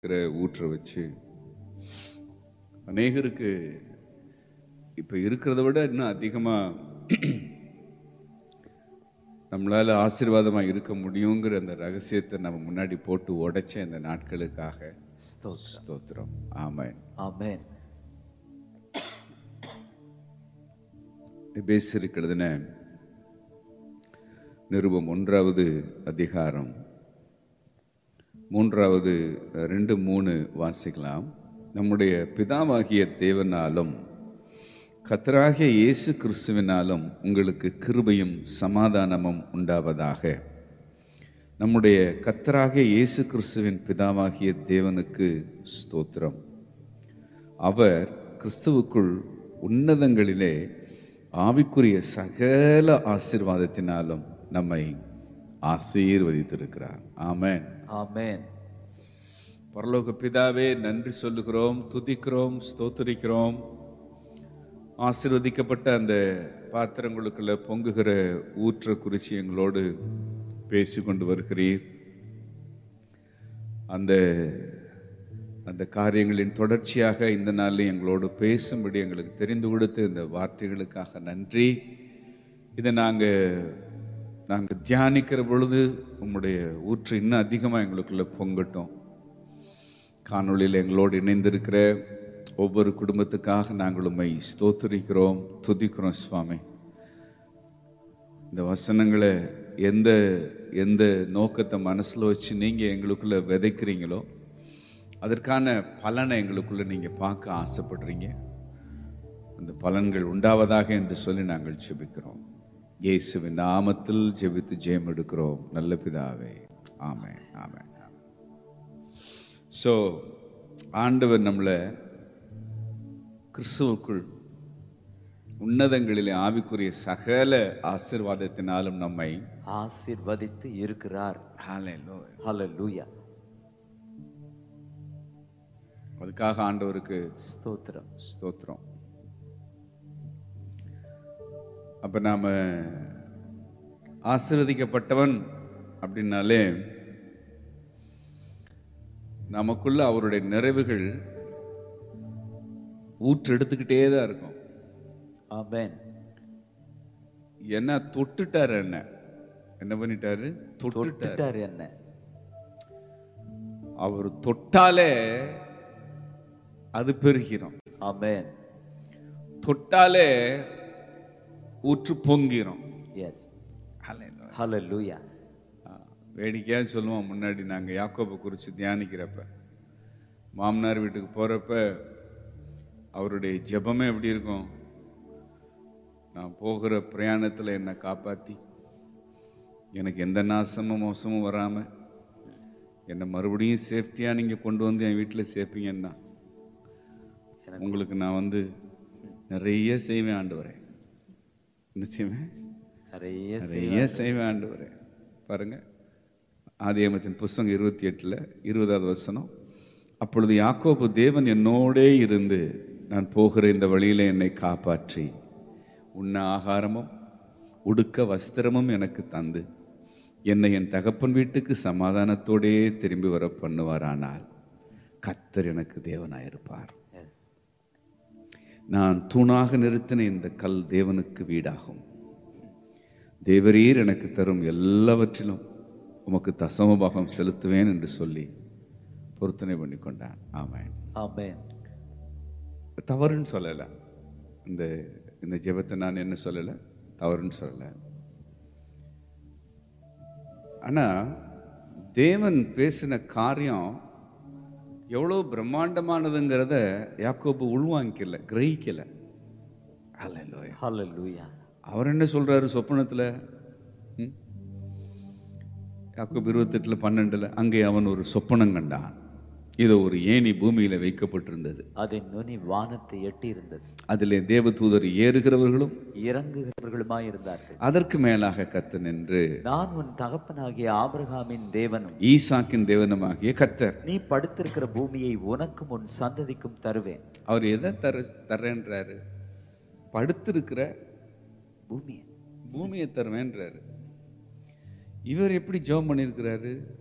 ஊற்ற வச்சு அநேகருக்கு இப்போ இருக்கிறத விட இன்னும் அதிகமாக நம்மளால் ஆசீர்வாதமாக இருக்க முடியுங்கிற அந்த ரகசியத்தை நம்ம முன்னாடி போட்டு உடைச்ச இந்த நாட்களுக்காக ஸ்தோத்திரம். ஆமென். ஆமென். எபேசியருக்கு எழுதின நிருபம் 1வது அதிகாரம் 3வது 2-3 வாசிக்கலாம். நம்முடைய பிதாவாகிய தேவனாலும் கர்த்தராகிய இயேசு கிறிஸ்துவினாலும் உங்களுக்கு கிருபையும் சமாதானமும் உண்டாவதாக. நம்முடைய கர்த்தராகிய இயேசு கிறிஸ்துவின் பிதாவாகிய தேவனுக்கு ஸ்தோத்திரம். அவர் கிறிஸ்துவுக்குள் உன்னதங்களிலே ஆவிக்குரிய சகல ஆசீர்வாதத்தினாலும் நம்மை ஆசீர்வதித்திருக்கிறார். ஆமென். ஆமென். பரலோக பிதாவே, நன்றி சொல்லுகிறோம், துதிக்கிறோம், ஸ்தோத்திரிக்கிறோம். ஆசீர்வதிக்கப்பட்ட அந்த பாத்திரங்களுக்குள்ள பொங்குகிற ஊற்ற குறித்து எங்களோடு பேசி கொண்டு வருகிறீர். அந்த அந்த காரியங்களின் தொடர்ச்சியாக இந்த நாளில் எங்களோடு பேசும்படி எங்களுக்கு தெரிந்து கொடுத்த இந்த வார்த்தைகளுக்காக நன்றி. இதை நாங்கள் தியானிக்கிற பொழுது உம்முடைய ஊற்று இன்னும் அதிகமாக எங்களுக்குள்ள பொங்கட்டும். காணொளியில் எங்களோடு இணைந்திருக்கிற ஒவ்வொரு குடும்பத்துக்காக நாங்கள் உம்மை ஸ்தோத்திரிக்கிறோம், துதிக்கிறோம் சுவாமி. இந்த வசனங்களை எந்த எந்த நோக்கத்தை மனசில் வச்சு நீங்கள் எங்களுக்குள்ள விதைக்கிறீங்களோ அதற்கான பலனை எங்களுக்குள்ள நீங்கள் பார்க்க ஆசைப்படுறீங்க. அந்த பலன்கள் உண்டாவதாக என்று சொல்லி நாங்கள் ஜெபிக்கிறோம். இயேசுவின் நாமத்தில் ஜெபித்து ஜெயம் எடுக்கிறோம் நல்ல பிதாவே. ஆமென். ஆமென். ஸோ ஆண்டவர் நம்மளை கிறிஸ்துவுக்குள் உன்னதங்களிலே ஆவிக்குரிய சகல ஆசீர்வாதத்தினாலும் நம்மை ஆசீர்வதித்து இருக்கிறார். ஹல்லேலூயா. ஹல்லேலூயா. அதுக்காக ஆண்டவருக்கு ஸ்தோத்திரம். ஸ்தோத்திரம். அப்ப நாம ஆசீர்வதிக்கப்பட்டவன் அப்படின்னாலே நமக்குள்ள அவருடைய நிறைவுகள் ஊற்று எடுத்துக்கிட்டே தான் இருக்கும். ஆமென். என்ன தொட்டுட்டாரு, என்ன பண்ணிட்டாரு? தொட்டுட்டார். என்ன அவர் தொட்டாலே அது பெருகிறோம். ஆமென். தொட்டாலே ஊற்று பொங்கிரும். எஸ். ஹல்லேலூயா. வேடிக்கையாக சொல்லுவோம், முன்னாடி நாங்கள் யாக்கோபை குறித்து தியானிக்கிறப்ப மாமனார் வீட்டுக்கு போகிறப்ப அவருடைய ஜெபமே எப்படி இருக்கும்? நான் போகிற பிரயாணத்தில் என்னை காப்பாற்றி எனக்கு எந்த நாசமும் மோசமும் வராமல் என்னை மறுபடியும் சேஃப்டியாக நீங்கள் கொண்டு வந்து என் வீட்டில் சேர்ப்பீங்கன்னா உங்களுக்கு நான் நிறைய செய்வேன் ஆண்டவரே. என்ன செய்வேன்? நிறைய செய்வேன் ஆண்டவரே. பாருங்க, ஆதியாகமத்தின் புஸ்தகம் 28 20வது வசனம். அப்பொழுது யாக்கோபு, தேவன் என்னோடே இருந்து நான் போகிற இந்த வழியில என்னை காப்பாற்றி உண்ண ஆகாரமும் உடுக்க வஸ்திரமும் எனக்கு தந்து என்னை என் தகப்பன் வீட்டுக்கு சமாதானத்தோடே திரும்பி வர பண்ணுவாரானால் கர்த்தர் எனக்கு தேவனாயிருப்பார். நான் தூணாக நிறுத்தின இந்த கல் தேவனுக்கு வீடாகும். தேவரீர் எனக்கு தரும் எல்லாவற்றிலும் உமக்கு தசமபாகம் செலுத்துவேன் என்று சொல்லி பொருத்தனை பண்ணி கொண்டான். ஆமென். ஆமென். தவறுன்னு சொல்லலை. இந்த ஜெபத்தை நான் என்ன சொல்லலை, தவறுன்னு சொல்லலை. ஆனா தேவன் பேசின காரியம் எவ்வளோ பிரம்மாண்டமானதுங்கிறத யாக்கோபு உள்வாங்கிக்கல, கிரகிக்கல. ஹல்லேலூயா. ஹல்லேலூயா. அவர் என்ன சொல்றாரு சொப்பனத்தில்? யாக்கோபு 28:12 அங்கே அவன் ஒரு சொப்பனம் கண்டான். இது ஒரு ஏணி பூமியில வைக்கப்பட்டிருந்தது. அதன் நுனி வானத்தை எட்டி இருந்தது. அதிலே தேவதூதர் ஏறுகிறவர்களும் இறங்குகிறவர்களுமாய் இருந்தார்கள். அதற்கு மேலாக கர்த்தர் நின்று, நான் உன் தகப்பனாகிய ஆபிரகாமின் தேவனும் ஈசாக்கின் தேவனுமாகிய கர்த்தர், நீ படுத்திருக்கிற பூமியை உனக்கும் உன் சந்ததிக்கும் தருவேன். அவர் எதை தர்றேன்றாரு? படுத்திருக்கிற பூமியை தருவேன்றாரு. இவர் எப்படி ஜெபம் பண்ணியிருக்கிறாரு?